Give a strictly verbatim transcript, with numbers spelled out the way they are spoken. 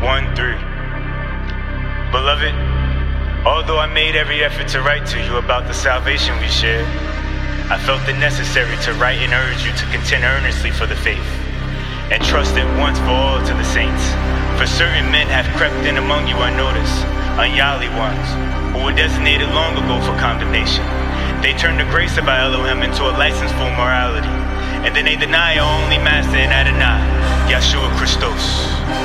one three. Beloved, although I made every effort to write to you about the salvation we share, I felt it necessary to write and urge you to contend earnestly for the faith, and trust it once for all to the saints. For certain men have crept in among you unnoticed, ungodly ones, who were designated long ago for condemnation. They turned the grace of our Elohim into a license for morality, and then they deny our only master in Adonai, Yeshua Christos.